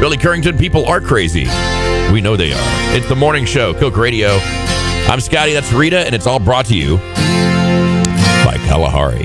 Billy Currington, people are crazy. We know they are. It's the morning show, Coke Radio. I'm Scotty, that's Rita, and it's all brought to you by Kalahari.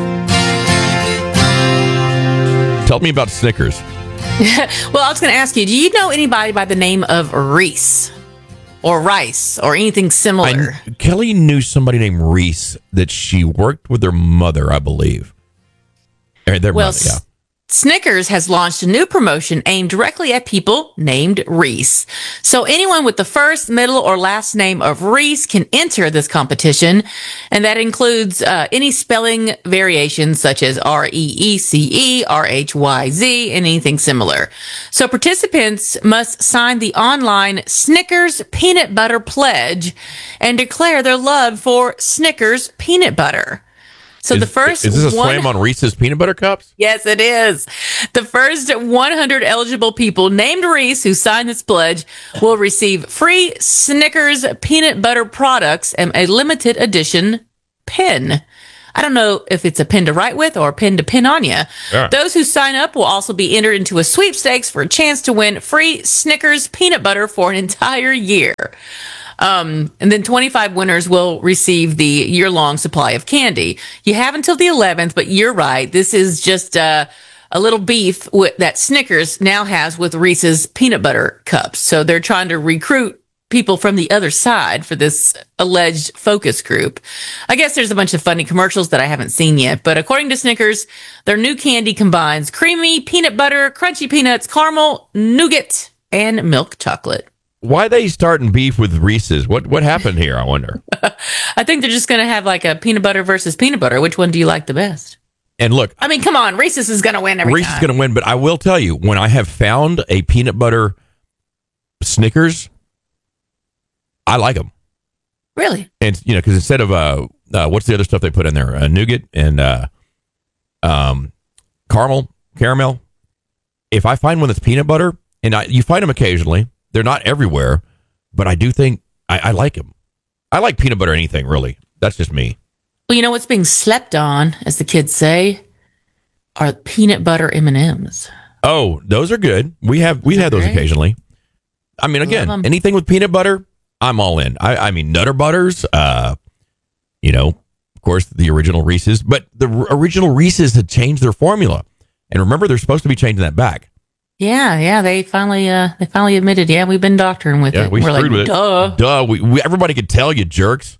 Tell me about Snickers. Well, I was going to ask you, do you know anybody by the name of Reese or Rice or anything similar? Kelly knew somebody named Reese that she worked with their mother, I believe. Their mother, yeah. Snickers has launched a new promotion aimed directly at people named Reese. So anyone with the first, middle, or last name of Reese can enter this competition. And that includes any spelling variations such as R-E-E-C-E, R-H-Y-Z, and anything similar. So participants must sign the online Snickers Peanut Butter Pledge and declare their love for Snickers peanut butter. So the first is this a slam on Reese's peanut butter cups? Yes, it is. The first 100 eligible people named Reese who sign this pledge will receive free Snickers peanut butter products and a limited edition pen. I don't know if it's a pen to write with or a pen to pin on you. Yeah. Those who sign up will also be entered into a sweepstakes for a chance to win free Snickers peanut butter for an entire year. And then 25 winners will receive the year-long supply of candy. You have until the 11th, but you're right. This is just a little beef that Snickers now has with Reese's peanut butter cups. So they're trying to recruit people from the other side for this alleged focus group. I guess there's a bunch of funny commercials that I haven't seen yet, but according to Snickers, their new candy combines creamy peanut butter, crunchy peanuts, caramel, nougat, and milk chocolate. Why are they starting beef with Reese's? What happened here, I wonder? I think they're just going to have like a peanut butter versus peanut butter. Which one do you like the best? And look, I mean, come on, Reese's is going to win every time. Reese's is going to win, but I will tell you, when I have found a peanut butter Snickers, I like them. Really? And, because instead of, what's the other stuff they put in there? Nougat and caramel. If I find one that's peanut butter, and you find them occasionally, they're not everywhere, but I do think I like them. I like peanut butter anything, really. That's just me. Well, you know what's being slept on, as the kids say, are peanut butter M&Ms. Oh, those are good. We've had those occasionally. I mean, again, anything with peanut butter, I'm all in. I mean, Nutter Butters, of course, the original Reese's, but the original Reese's had changed their formula. And remember, they're supposed to be changing that back. Yeah, they finally admitted, we've been doctoring with it. We're screwed with duh. It. Duh. We everybody could tell, you jerks.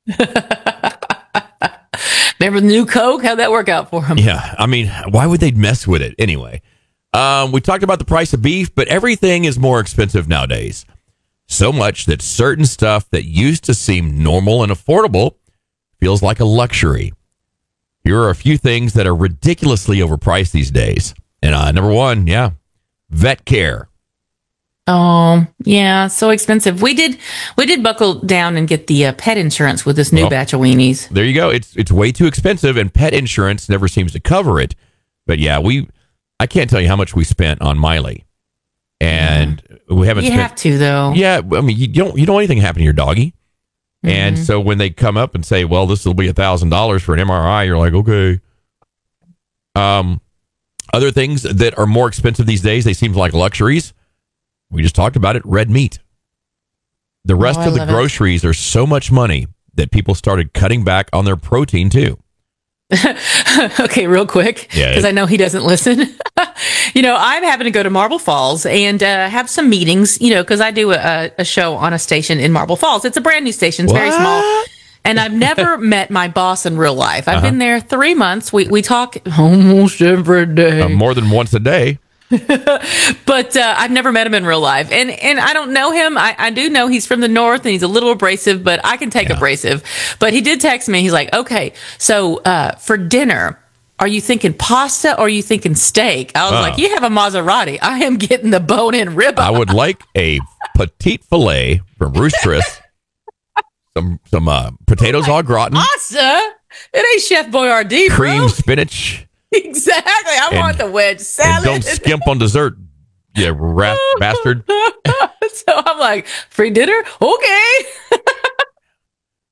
Remember the new Coke? How'd that work out for them? Yeah, I mean, why would they mess with it anyway? We talked about the price of beef, but everything is more expensive nowadays. So much that certain stuff that used to seem normal and affordable feels like a luxury. Here are a few things that are ridiculously overpriced these days. And number one, vet care. Oh, yeah, so expensive. We did buckle down and get the pet insurance with this new batch of weenies. There you go. It's way too expensive, and pet insurance never seems to cover it. But I can't tell you how much we spent on Miley, and we haven't. You have to though. Yeah, I mean you don't want anything happen to your doggy, and so when they come up and say, "Well, this will be $1,000 for an MRI," you're like, okay. Other things that are more expensive these days, they seem like luxuries. We just talked about it, red meat. The rest of the groceries are so much money that people started cutting back on their protein too. Okay, real quick, because I know he doesn't listen. I'm having to go to Marble Falls and have some meetings, because I do a show on a station in Marble Falls. It's a brand new station. It's very small. And I've never met my boss in real life. I've been there 3 months. We talk almost every day. More than once a day. But I've never met him in real life. And I don't know him. I do know he's from the north and he's a little abrasive, but I can take abrasive. But he did text me. He's like, okay, so for dinner, are you thinking pasta or are you thinking steak? I was like, you have a Maserati. I am getting the bone-in ribeye. I would like a petite filet from Ruth's Chris. Some potatoes au gratin. Pasta? It ain't Chef Boyardee, cream spinach. Exactly. I want the wedge salad. And don't skimp on dessert, you bastard. So I'm like, free dinner? Okay.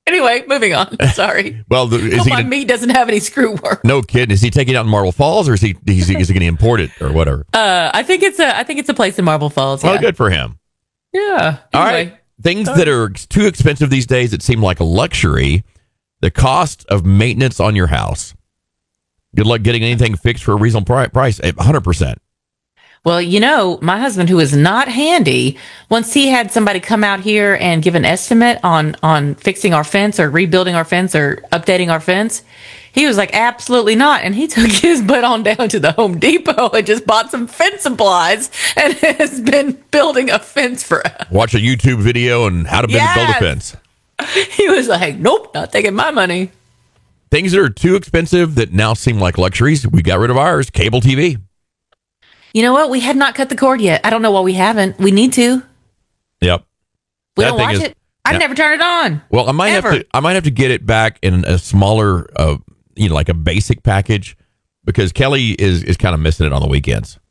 Anyway, moving on. Sorry. Well, is Hope he my gonna, meat doesn't have any screw work. no kidding? Is he taking it out in Marble Falls, or is he going to import it or whatever? I think it's a place in Marble Falls. Yeah. Well, good for him. Yeah. All Anyway. right. Things that are too expensive these days that seem like a luxury. The cost of maintenance on your house. Good luck getting anything fixed for a reasonable price. 100%. Well, my husband, who is not handy, once he had somebody come out here and give an estimate on fixing our fence or rebuilding our fence or updating our fence, he was like, absolutely not. And he took his butt on down to the Home Depot and just bought some fence supplies and has been building a fence for us. Watch a YouTube video on how to build a fence. He was like, nope, not taking my money. Things that are too expensive that now seem like luxuries. We got rid of ours. Cable TV. You know what? We have not cut the cord yet. I don't know why we haven't. We need to. Yep. We don't watch it. I never turn it on. Well, I might have to get it back in a smaller, like a basic package, because Kelly is kind of missing it on the weekends.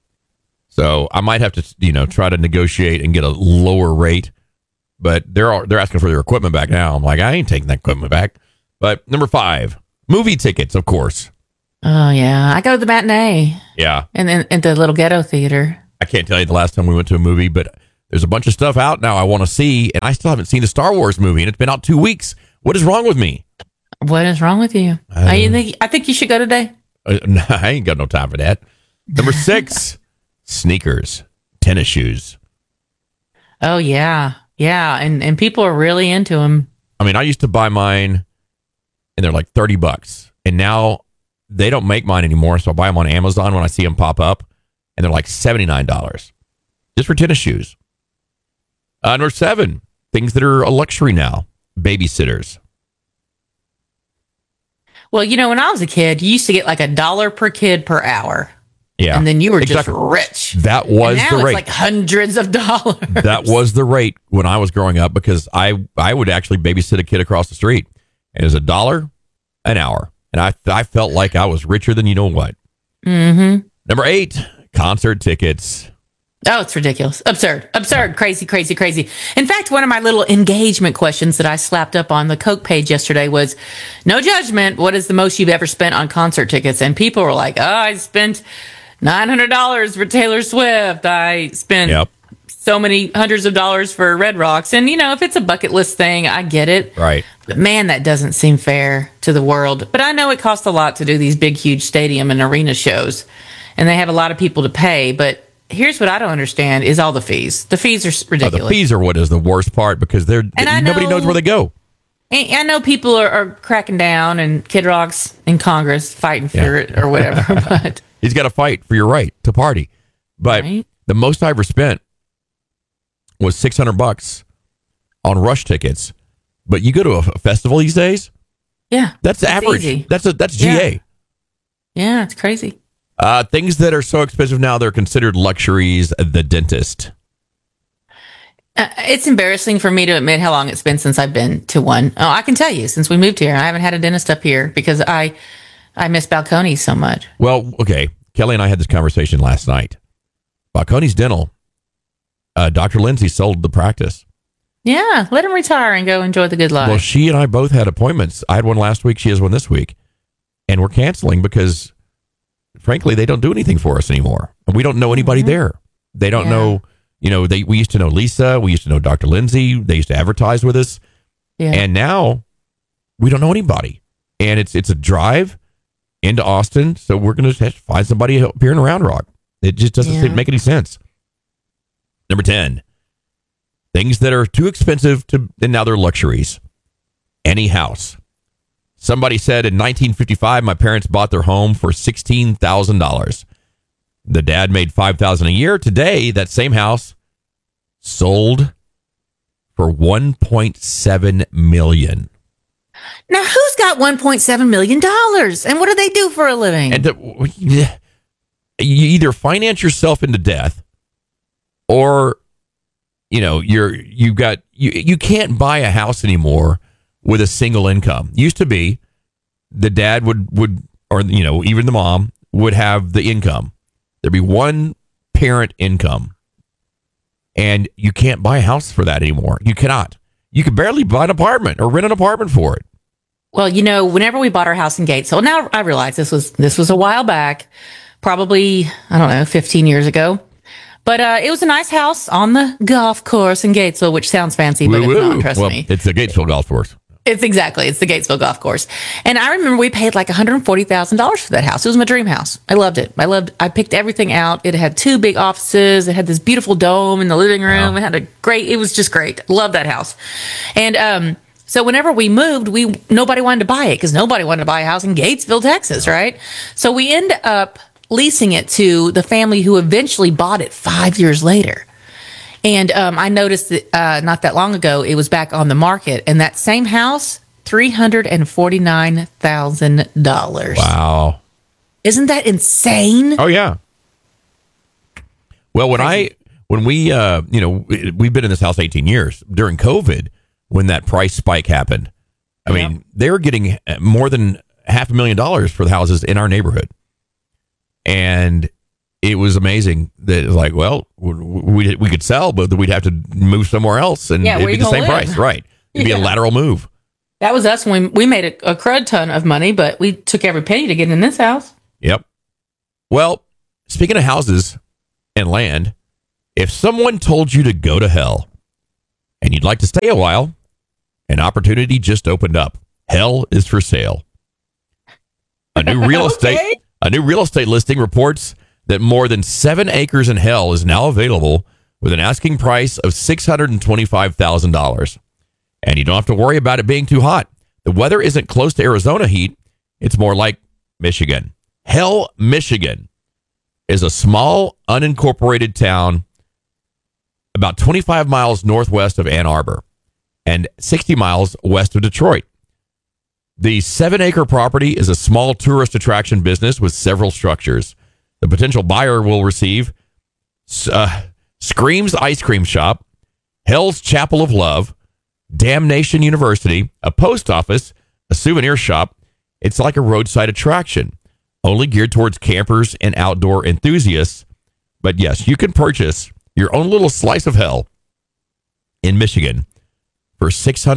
So I might have to, try to negotiate and get a lower rate. But they're asking for their equipment back now. I'm like, I ain't taking that equipment back. But number 5, movie tickets, of course. Oh yeah, I go to the matinee. Yeah, and then at the little ghetto theater. I can't tell you the last time we went to a movie, but there's a bunch of stuff out now I want to see, and I still haven't seen the Star Wars movie, and it's been out 2 weeks. What is wrong with me? What is wrong with you? I think you should go today. No, I ain't got no time for that. Number 6, sneakers, tennis shoes. Oh yeah, and people are really into them. I mean, I used to buy mine, and they're like $30, and now they don't make mine anymore, so I buy them on Amazon when I see them pop up, and they're like $79 just for tennis shoes. Number 7, things that are a luxury now, babysitters. Well, when I was a kid, you used to get like $1 per kid per hour. Yeah. And then you were just rich. That was and now the rate. It's like hundreds of dollars. That was the rate when I was growing up, because I would actually babysit a kid across the street, and it was $1 an hour. And I felt like I was richer than you know what. Mm-hmm. Number 8, concert tickets. Oh, it's ridiculous. Absurd. Crazy, crazy, crazy. In fact, one of my little engagement questions that I slapped up on the Coke page yesterday was, no judgment, what is the most you've ever spent on concert tickets? And people were like, I spent $900 for Taylor Swift. I spent so many hundreds of dollars for Red Rocks. And, if it's a bucket list thing, I get it. Right. But man, that doesn't seem fair to the world. But I know it costs a lot to do these big, huge stadium and arena shows. And they have a lot of people to pay. But here's what I don't understand is all the fees. The fees are ridiculous. The fees are what is the worst part, because nobody knows where they go. I know people are cracking down, and Kid Rock's in Congress fighting for it or whatever. But he's got to fight for your right to party. But the most I ever spent was $600 on Rush tickets. But you go to a festival these days, that's average. Easy. That's GA. Yeah, it's crazy. Things that are so expensive now, they're considered luxuries. The dentist. It's embarrassing for me to admit how long it's been since I've been to one. Oh, I can tell you, since we moved here, I haven't had a dentist up here because I miss Balcones so much. Well, okay. Kelly and I had this conversation last night. Balcones Dental, Dr. Lindsay sold the practice. Yeah, let him retire and go enjoy the good life. Well, she and I both had appointments. I had one last week. She has one this week. And we're canceling because, frankly, they don't do anything for us anymore. And we don't know anybody there. They don't know, we used to know Lisa. We used to know Dr. Lindsay. They used to advertise with us. Yeah. And now we don't know anybody. And it's a drive into Austin. So we're going to find somebody up here in Round Rock. It just doesn't make any sense. Number 10, things that are too expensive and now they're luxuries. Any house. Somebody said in 1955, my parents bought their home for $16,000. The dad made $5,000 a year. Today, that same house sold for $1.7 million. Now, who's got $1.7 million? And what do they do for a living? And you either finance yourself into death, or you can't buy a house anymore with a single income. Used to be the dad would or even the mom would have the income. There'd be one parent income, and you can't buy a house for that anymore. You cannot. you could barely buy an apartment or rent an apartment for it. Well, whenever we bought our house in Gatesville, now I realize this was a while back, probably, I don't know, 15 years ago. But it was a nice house on the golf course in Gatesville, which sounds fancy, but it's not, trust me. It's the Gatesville Golf Course. It's the Gatesville Golf Course. And I remember we paid like $140,000 for that house. It was my dream house. I loved it. I picked everything out. It had 2 big offices. It had this beautiful dome in the living room. Wow. It was just great. Loved that house. And, so whenever we moved, nobody wanted to buy it because nobody wanted to buy a house in Gatesville, Texas, right? So we ended up leasing it to the family who eventually bought it 5 years later. And I noticed that not that long ago, it was back on the market. And that same house, $349,000. Wow. Isn't that insane? Oh, yeah. Well, we've been in this house 18 years. During COVID, when that price spike happened, I mean, they were getting more than $500,000 for the houses in our neighborhood. And it was amazing that it was like, well, we could sell, but we'd have to move somewhere else, and it'd be the same price, right? It'd be a lateral move. That was us when we made a crud ton of money, but we took every penny to get in this house. Yep. Well, speaking of houses and land, if someone told you to go to hell and you'd like to stay a while, an opportunity just opened up. Hell is for sale. A new real estate listing reports that more than 7 acres in hell is now available with an asking price of $625,000. And you don't have to worry about it being too hot. The weather isn't close to Arizona heat. It's more like Michigan. Hell, Michigan is a small, unincorporated town about 25 miles northwest of Ann Arbor and 60 miles west of Detroit. The 7-acre property is a small tourist attraction business with several structures. The potential buyer will receive Scream's Ice Cream Shop, Hell's Chapel of Love, Damnation University, a post office, a souvenir shop. It's like a roadside attraction, only geared towards campers and outdoor enthusiasts. But yes, you can purchase your own little slice of hell in Michigan for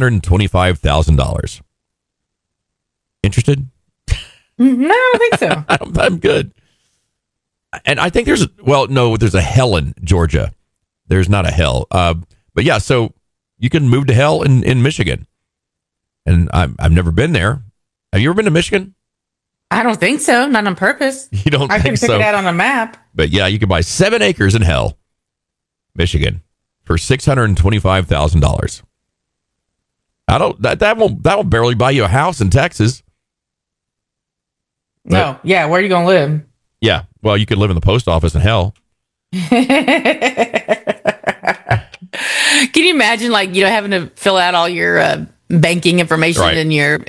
$625,000. Interested? No, I don't think so. I'm good. And I think there's a hell in Georgia. There's not a hell. But yeah, so you can move to hell in Michigan. And I've never been there. Have you ever been to Michigan? I don't think so. Not on purpose. You don't I think so? can pick it out on a map. But yeah, you can buy 7 acres in hell, Michigan, for $625,000. That won't barely buy you a house in Texas. No, yeah, where are you gonna live? Yeah, well, you could live in the post office in hell. Can you imagine, having to fill out all your banking information in your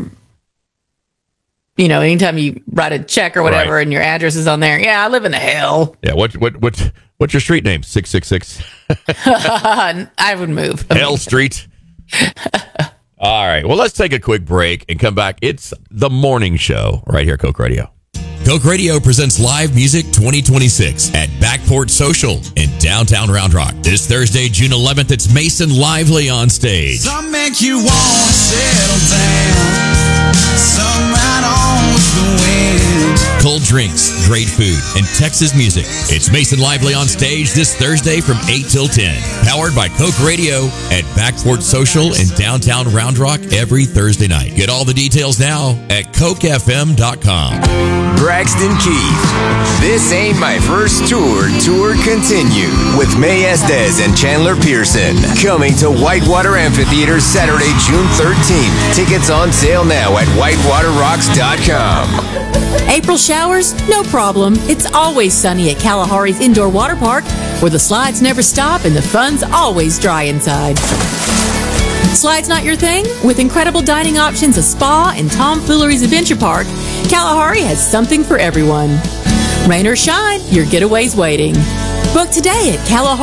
anytime you write a check or whatever, and your address is on there. Yeah, I live in hell. Yeah, what's your street name? 666. I would move. Hell Street. All right. Well, let's take a quick break and come back. It's the morning show right here, Coke Radio. Coke Radio presents Live Music 2026 at Backport Social in downtown Round Rock. This Thursday, June 11th, it's Mason Lively on stage. Some make you want to settle down. Some ride on with the wind. Cold drinks, great food, and Texas music. It's Mason Lively on stage this Thursday from 8 till 10. Powered by Coke Radio at Backport Social in downtown Round Rock every Thursday night. Get all the details now at CokeFM.com. Braxton Keith. This Ain't My First Tour continued with May Estes and Chandler Pearson. Coming to Whitewater Amphitheater Saturday, June 13th. Tickets on sale now at whitewaterrocks.com. April showers? No problem. It's always sunny at Kalahari's Indoor Water Park, where the slides never stop and the fun's always dry inside. Slides not your thing? With incredible dining options, a spa, and tomfoolery's Adventure Park, Kalahari has something for everyone. Rain or shine, your getaway's waiting. Book today at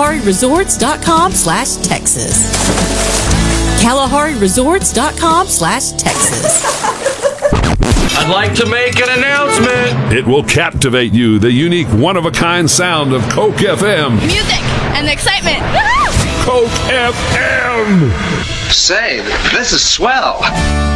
KalahariResorts.com/Texas. KalahariResorts.com/Texas. I'd like to make an announcement. It will captivate you, the unique one-of-a-kind sound of Coke FM. Music and excitement. Coke FM. Say, this is swell.